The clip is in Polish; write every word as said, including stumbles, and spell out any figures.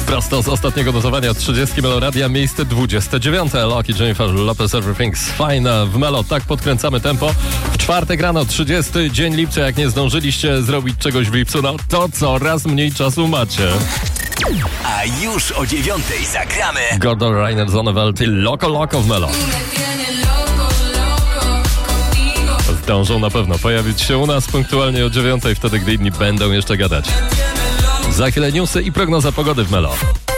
Prosto z ostatniego notowania trzydziestki Meloradia, miejsce dwudzieste dziewiąte. Loki, Jennifer Lopez, Everything's Fine w Melo. Tak podkręcamy tempo. W czwartek rano, trzydziesty dzień lipca. Jak nie zdążyliście zrobić czegoś w lipcu, no to coraz mniej czasu macie. A już o dziewiątej zagramy Gordon Reiner, Zonewelt i Loco Loco w Melo. Zdążą na pewno pojawić się u nas punktualnie o dziewiątej, wtedy gdy inni będą jeszcze gadać. Za chwilę newsy i prognoza pogody w Melo.